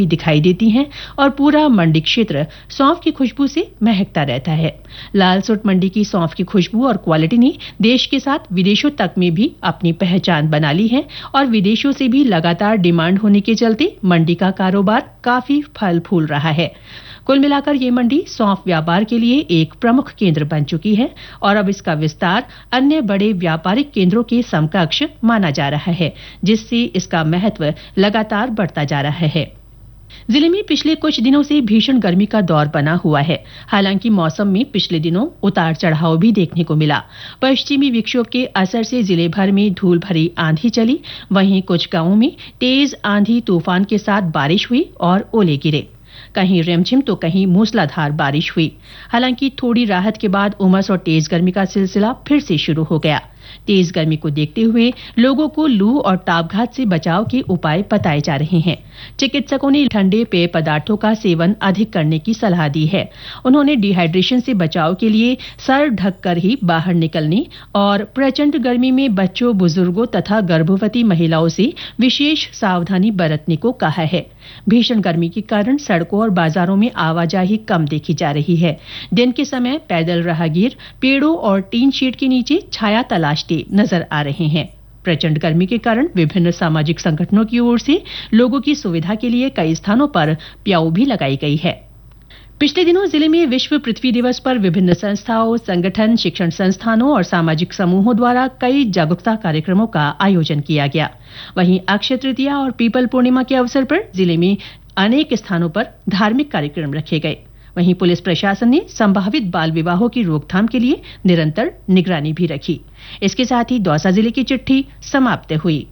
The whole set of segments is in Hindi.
भी दिखाई देती हैं और पूरा मंडी क्षेत्र सौंफ की खुशबू से महकता रहता है। लालसोट मंडी की सौंफ की खुशबू और क्वालिटी ने देश के साथ विदेशों तक में भी अपनी पहचान बना ली है और विदेशों से भी लगातार डिमांड होने के चलते मंडी का कारोबार काफी फल फूल रहा है। कुल मिलाकर ये मंडी सौंफ व्यापार के लिए एक प्रमुख केंद्र बन चुकी है और अब इसका विस्तार अन्य बड़े व्यापारिक केंद्रों के समकक्ष माना जा रहा है, जिससे इसका महत्व लगातार बढ़ता जा रहा है। जिले में पिछले कुछ दिनों से भीषण गर्मी का दौर बना हुआ है। हालांकि मौसम में पिछले दिनों उतार चढ़ाव भी देखने को मिला। पश्चिमी विक्षोभ के असर से जिले भर में धूल भरी आंधी चली, वहीं कुछ गांवों में तेज आंधी तूफान के साथ बारिश हुई और ओले गिरे। कहीं रिमझिम तो कहीं मूसलाधार बारिश हुई। हालांकि थोड़ी राहत के बाद उमस और तेज गर्मी का सिलसिला फिर से शुरू हो गया। तेज गर्मी को देखते हुए लोगों को लू और तापघात से बचाव के उपाय बताए जा रहे हैं। चिकित्सकों ने ठंडे पेय पदार्थों का सेवन अधिक करने की सलाह दी है। उन्होंने डिहाइड्रेशन से बचाव के लिए सर ढककर ही बाहर निकलने और प्रचंड गर्मी में बच्चों, बुजुर्गों तथा गर्भवती महिलाओं से विशेष सावधानी बरतने को कहा है। भीषण गर्मी के कारण सड़कों और बाजारों में आवाजाही कम देखी जा रही है। दिन के समय पैदल राहगीर पेड़ों और टीन शीट के नीचे छाया तलाशते नजर आ रहे हैं। प्रचंड गर्मी के कारण विभिन्न सामाजिक संगठनों की ओर से लोगों की सुविधा के लिए कई स्थानों पर प्याऊ भी लगाई गई है। पिछले दिनों जिले में विश्व पृथ्वी दिवस पर विभिन्न संस्थाओं, संगठन, शिक्षण संस्थानों और सामाजिक समूहों द्वारा कई जागरूकता कार्यक्रमों का आयोजन किया गया। वहीं अक्षय तृतीया और पीपल पूर्णिमा के अवसर पर जिले में अनेक स्थानों पर धार्मिक कार्यक्रम रखे गए। वहीं पुलिस प्रशासन ने संभावित बाल विवाहों की रोकथाम के लिए निरंतर निगरानी भी रखी। इसके साथ ही दौसा जिले की चिट्ठी समाप्त हुई।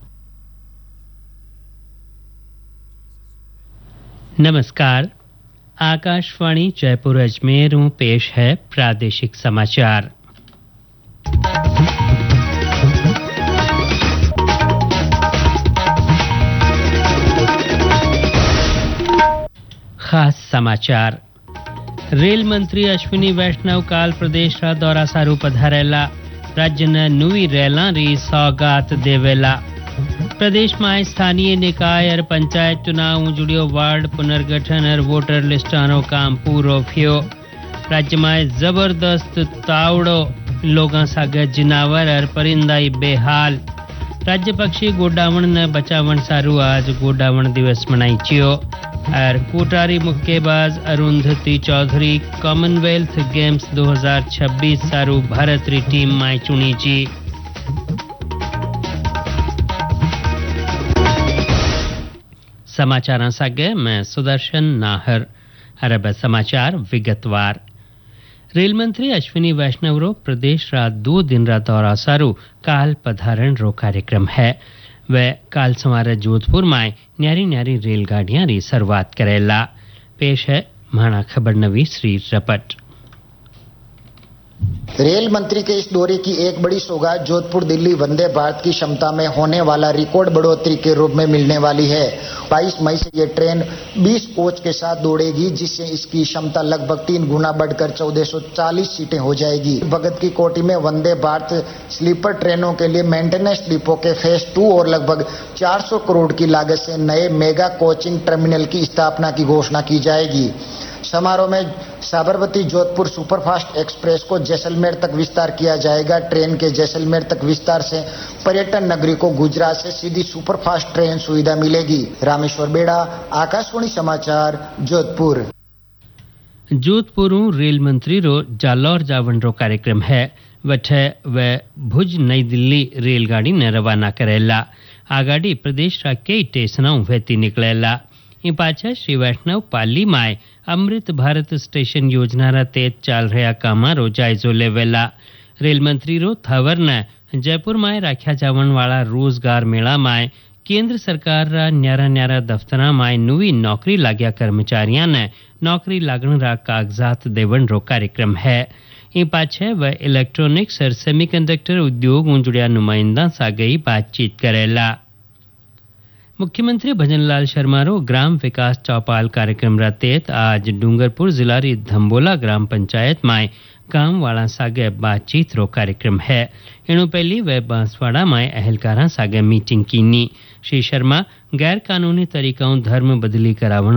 नमस्कार, आकाशवाणी जयपुर अजमेर में पेश है प्रादेशिक समाचार। खास समाचार। रेल मंत्री अश्विनी वैष्णव काल प्रदेश रा दौरा सारू पधारेला। राज्य न नवी रेला री सौगात देवेला। प्रदेश में स्थानीय निकाय और पंचायत चुनाव जुड़ियो वार्ड पुनर्गठन और वोटर लिस्टानो काम पूरो थियो। राज्य में जबरदस्त तावड़ो, लोगों सागे जिनावर और परिंदाई बेहाल। राज्य पक्षी गोडावण न बचावण सारू आज गोडावण दिवस मनाई चियो। और कोटारी मुक्केबाज अरुंधति चौधरी कॉमनवेल्थ गेम्स 2026 सारू भारत री टीम में चुनी ची। समाचार सागे मैं सुदर्शन नाहर। अरब समाचार विगतवार। रेल मंत्री अश्विनी वैष्णव रो प्रदेश रा 2 दिन रा दौरा सारू काल पधारण रो कार्यक्रम है। वह काल सवारे जोधपुर में न्यारी न्यारी रेलगाड़ियां री शुरुआत करेला। पेश है माना खबर नवी श्री रपट। रेल मंत्री के इस दौरे की एक बड़ी सौगात जोधपुर दिल्ली वंदे भारत की क्षमता में होने वाला रिकॉर्ड बढ़ोतरी के रूप में मिलने वाली है। 22 मई से ये ट्रेन 20 कोच के साथ दौड़ेगी, जिससे इसकी क्षमता लगभग 3 गुना बढ़कर 1440 सीटें हो जाएगी। भगत की कोठी में वंदे भारत स्लीपर ट्रेनों के लिए मेंटेनेंस डिपो के फेज 2 और लगभग 400 करोड़ की लागत से नए मेगा कोचिंग टर्मिनल की स्थापना की घोषणा की जाएगी। समारोह में साबरमती जोधपुर सुपरफास्ट एक्सप्रेस को जैसलमेर तक विस्तार किया जाएगा। ट्रेन के जैसलमेर तक विस्तार से पर्यटन नगरी को गुजरात से सीधी सुपरफास्ट ट्रेन सुविधा मिलेगी। रामेश्वर बेड़ा, आकाशवाणी समाचार, जोधपुर। जोधपुर रेल मंत्री रो जालौर जावन रो कार्यक्रम है। वठे वे भुज नई दिल्ली रेलगाड़ी ने रवाना करेला। आ गाड़ी प्रदेश रा कई स्टेशनों वेती निकलेला। ई पाछे श्री वैष्णव पाली में अमृत भारत स्टेशन योजना रा तेज चाल रहा कामा रो जायजो लेवेला। रेल मंत्री रो थावर ने जयपुर में राख्या जावन वाला रोजगार मेला में केंद्र सरकार रा न्यारा न्यारा दफ्तरा में नवी नौकरी लाग्या कर्मचारियों ने नौकरी लागण रा कागजात देवन रो कार्यक्रम है। ई पाछे वह इलेक्ट्रॉनिक्स और सेमीकंडक्टर उद्योग जुड़िया नुमाइंदा सागई बातचीत करेला। मुख्यमंत्री भजनलाल शर्मा रो ग्राम विकास चौपाल कार्यक्रम रा तहत आज डूंगरपुर जिला री धम्बोला ग्राम पंचायत में गांव वाला सागे बातचीत रो कार्यक्रम है। इनु पहली वे बांसवाड़ा में अहलकारा सागे मीटिंग कीनी। श्री शर्मा गैर कानूनी तरीकों धर्म बदली करावन